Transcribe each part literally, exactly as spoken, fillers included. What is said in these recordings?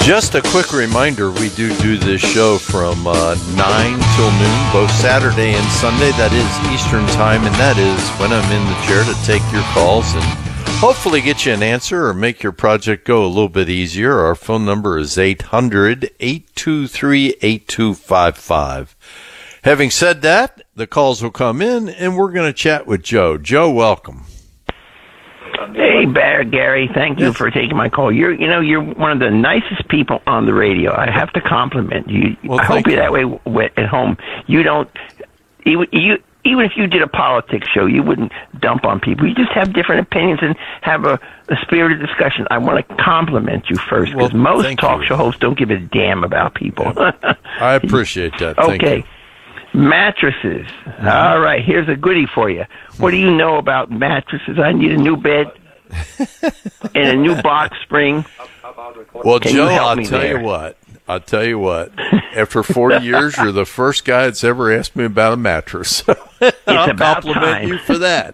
Just a quick reminder, we do do this show from uh, nine till noon, both Saturday and Sunday. That is Eastern Time, and that is when I'm in the chair to take your calls and hopefully get you an answer or make your project go a little bit easier. Our phone number is eight hundred, eight two three, eight two five five. Having said that, the calls will come in, and we're going to chat with Joe. Joe, welcome. Hey, Bear, Gary, thank you for taking my call. You're, you know, you're one of the nicest people on the radio. I have to compliment you. Well, I hope you. you're that way w- at home. You don't, you, you, even if you did a politics show, you wouldn't dump on people. You just have different opinions and have a, a spirited discussion. I want to compliment you first, because well, most talk you. show hosts don't give a damn about people. Yeah. I appreciate that. Thank okay. you. Mattresses. Mm-hmm. All right, here's a goodie for you. What do you know about mattresses? I need a new bed and a new box spring. Well, Can Joe, you help I'll me tell there? you what. I'll tell you what. After forty years, you're the first guy that's ever asked me about a mattress. It's I'll about compliment time. you for that.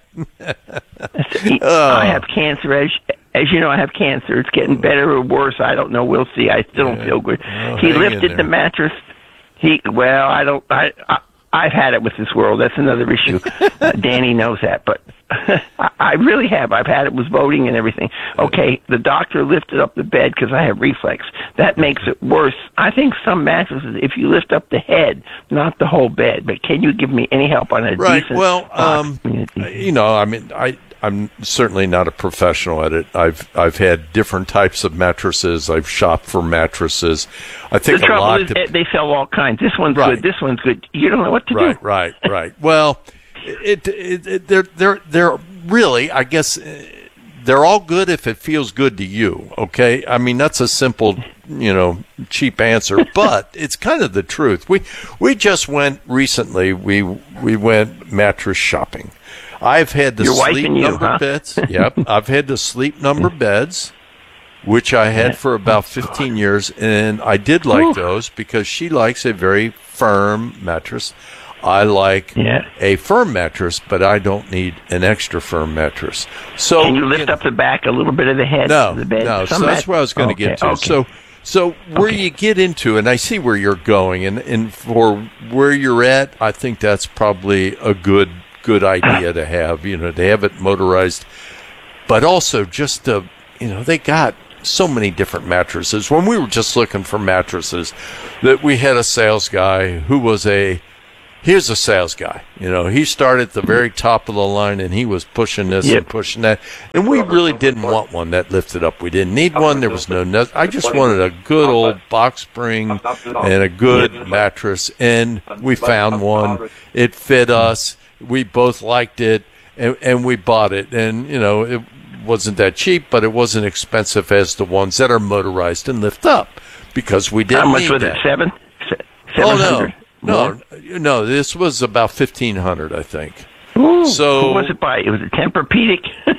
I have cancer. As, as you know, I have cancer. It's getting better or worse. I don't know. We'll see. I still Yeah. don't feel good. Well, he hang in lifted there. the mattress. He well, I don't. I, I I've had it with this world. That's another issue. uh, Danny knows that, but I, I really have. I've had it with voting and everything. Okay, the doctor lifted up the bed because I have reflex. That makes it worse. I think some mattresses, if you lift up the head, not the whole bed. But can you give me any help on a Right. decent Well, box? um, I mean, it's- you know, I mean, I, I'm certainly not a professional at it. I've I've had different types of mattresses. I've shopped for mattresses. I think the a trouble lot. is, to, eh, they sell all kinds. This one's Right. good. This one's good. You don't know what to right, do. right, right. Well, it, it, it they're they're they're really, I guess, uh, they're all good if it feels good to you. Okay, I mean that's a simple, you know, cheap answer, but it's kind of the truth. We we just went recently. We we went mattress shopping. I've had the Your wife sleep and you, number huh? beds. Yep, I've had the sleep number beds, which I had for about fifteen years, and I did like Ooh. those because she likes a very firm mattress. I like Yeah. a firm mattress, but I don't need an extra firm mattress. So Can you lift know, up the back a little bit of the head no, of the bed? no. Some So that's mat- what I was going to okay, get to. okay. So, so where Okay. you get into, and I see where you're going, and, and for where you're at, I think that's probably a good good idea to have. You know, to have it motorized, but also just to, you know, they got so many different mattresses. When we were just looking for mattresses, that we had a sales guy who was a Here's a sales guy. You know, he started at the very top of the line, and he was pushing this Yep. and pushing that. And we really didn't want one that lifted up. We didn't need one. There was no. no I just wanted a good old box spring and a good mattress, and we found one. It fit us. We both liked it, and, and we bought it. And you know, it wasn't that cheap, but it wasn't expensive as the ones that are motorized and lift up, because we didn't How much need was that. it? Seven? Se- Oh Seven no. hundred? No, no, this was about fifteen hundred, I think. Ooh, So- who was it by? It was a Tempur-Pedic.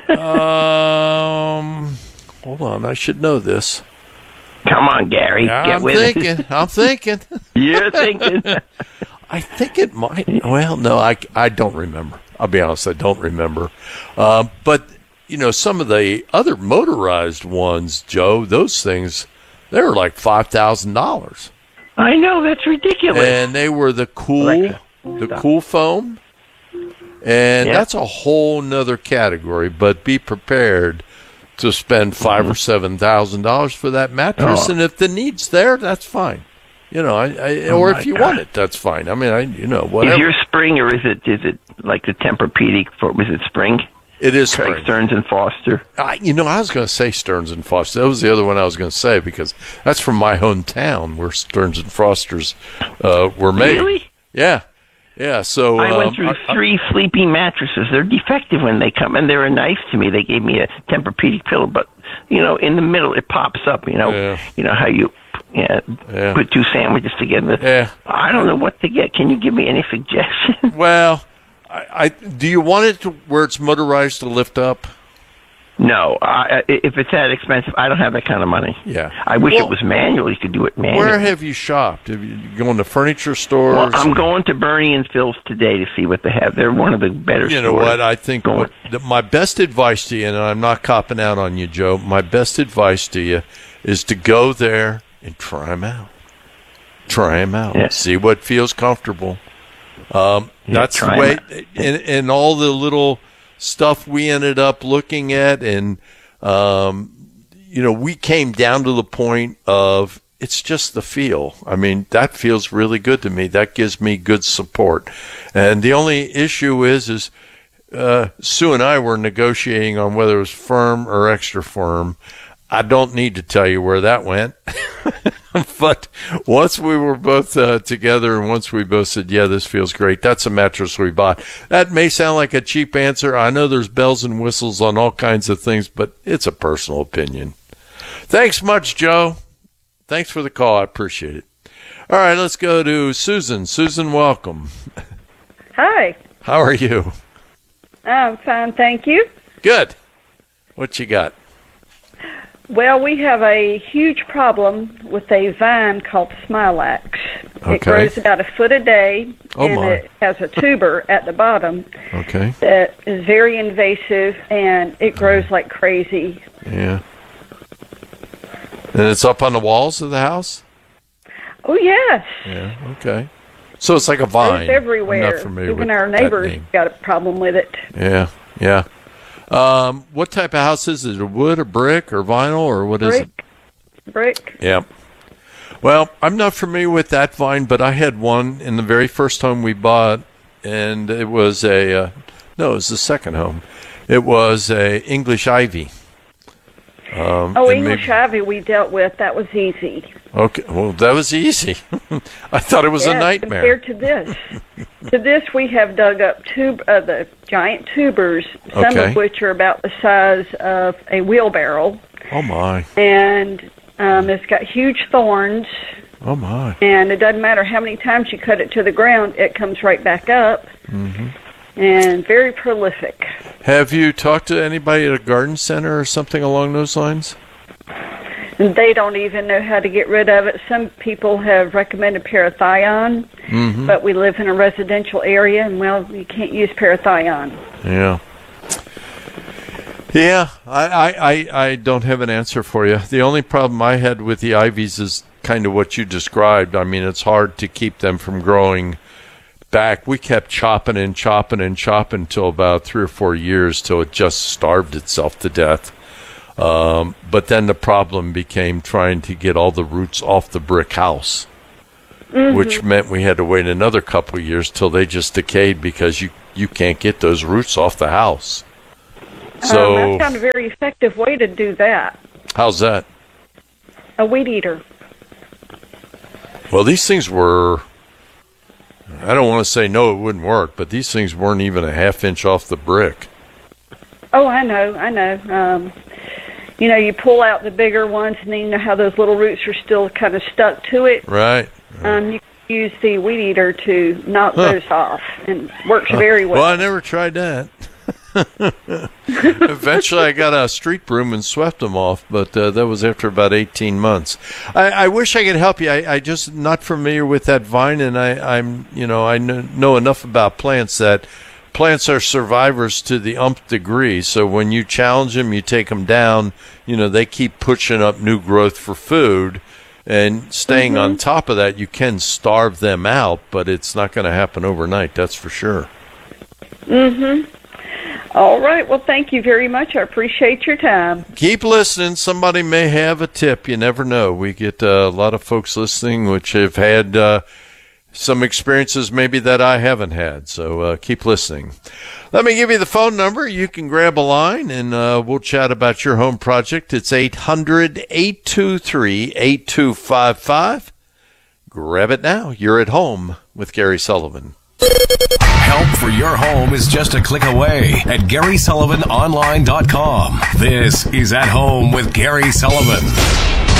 Um, hold on, I should know this. Come on, Gary. Get I'm with thinking, it. I'm thinking. You're thinking. I think it might. Well, no, I, I don't remember. I'll be honest, I don't remember. Uh, but, you know, some of the other motorized ones, Joe, those things, they were like five thousand dollars. I know, that's ridiculous. And they were the cool, Alexa, the stop. cool foam. And Yeah. that's a whole nother category, but be prepared to spend five Mm-hmm. or seven thousand dollars for that mattress, Oh. and if the need's there, that's fine. You know, I, I Oh, or my if you God. want it, that's fine. I mean, I you know Is whatever. your spring, or is it is it like the Tempur-Pedic? For, was it spring? It is Craig spring. Stearns and Foster. I, you know, I was going to say Stearns and Foster. That was the other one I was going to say, because that's from my hometown where Stearns and Fosters uh, were made. Really? Yeah, yeah. So I um, went through I- I- three sleeping mattresses. They're defective when they come, and they were nice to me. They gave me a Tempur-Pedic pillow, but you know, in the middle it pops up. You know, Yeah. you know how you yeah, Yeah. put two sandwiches together. Yeah. I don't know what to get. Can you give me any suggestions? Well, I, I do you want it to where it's motorized to lift up? No, I, if it's that expensive, I don't have that kind of money. Yeah. I wish Well, it was manual. You could do it manually. Where have you shopped? Have you going to furniture stores? Well, I'm going to Bernie and Phil's today to see what they have. They're one of the better You know stores. what? I think Go what, the, my best advice to you, and I'm not copping out on you, Joe, my best advice to you is to go there and try them out. Try them out. Yeah. See what feels comfortable. Um, Yeah, that's the try 'em way, out. and, and all the little stuff we ended up looking at, and um, you know, we came down to the point of it's just the feel. I mean, that feels really good to me. That gives me good support. And the only issue is, is uh, Sue and I were negotiating on whether it was firm or extra firm. I don't need to tell you where that went. But once we were both uh, together and once we both said, yeah, this feels great, that's a mattress we bought. That may sound like a cheap answer. I know there's bells and whistles on all kinds of things, but it's a personal opinion. Thanks much, Joe. Thanks for the call. I appreciate it. All right, let's go to Susan. Susan, welcome. Hi. How are you? I'm fine, thank you. Good. What you got? Well, we have a huge problem with a vine called Smilax. Okay. It grows about a foot a day, Oh, and my. it has a tuber at the bottom Okay. that is very invasive, and it grows like crazy. Yeah. And it's up on the walls of the house? Oh, yes. Yeah, okay. So it's like a It's vine. everywhere. I'm not familiar Even with our that neighbors name. got a problem with it. Yeah, yeah. Um, what type of house is it? A wood, a brick, or vinyl, or what is it? Brick. Brick. Yeah. Well, I'm not familiar with that vine, but I had one in the very first home we bought, and it was a uh, no, it was the second home. It was a English ivy. Um, Oh, and English maybe- ivy we dealt with. That was easy. Okay, well, that was easy. I thought it was Yes, a nightmare. Compared to this, to this we have dug up tube, uh, the giant tubers, some Okay. of which are about the size of a wheelbarrow, Oh my! and um, it's got huge thorns. Oh my! And it doesn't matter how many times you cut it to the ground, it comes right back up. Mm-hmm. And very prolific. Have you talked to anybody at a garden center or something along those lines? And they don't even know how to get rid of it. Some people have recommended parathion, Mm-hmm. but we live in a residential area, and, well, you can't use parathion. Yeah. Yeah, I, I, I, I don't have an answer for you. The only problem I had with the ivies is kind of what you described. I mean, it's hard to keep them from growing back. We kept chopping and chopping and chopping until about three or four years till it just starved itself to death. Um, but then the problem became trying to get all the roots off the brick house, Mm-hmm. which meant we had to wait another couple of years till they just decayed because you, you can't get those roots off the house. So um, I found a very effective way to do that. how's that? A weed eater. Well, these things were, I don't want to say no, it wouldn't work, but these things weren't even a half inch off the brick. Oh, I know, I know. Um, you know, you pull out the bigger ones, and then you know how those little roots are still kind of stuck to it. Right. Um, you can use the weed eater to knock Huh. those off, and works very well. Well, I never tried that. Eventually, I got a street broom and swept them off, but uh, that was after about eighteen months. I, I wish I could help you. I, I just not familiar with that vine, and I, I'm, you know, I know, know enough about plants that plants are survivors to the umpth degree. So when you challenge them, you take them down. You know, they keep pushing up new growth for food. And staying Mm-hmm. on top of that, you can starve them out, but it's not going to happen overnight, that's for sure. Mm-hmm. All right. Well, thank you very much. I appreciate your time. Keep listening. Somebody may have a tip. You never know. We get uh, a lot of folks listening which have had uh, some experiences maybe that I haven't had. So uh, keep listening. Let me give you the phone number. You can grab a line, and uh, we'll chat about your home project. It's eight hundred, eight two three, eight two five five. Grab it now. You're at home with Gary Sullivan. Help for your home is just a click away at Gary Sullivan Online dot com. This is At Home with Gary Sullivan.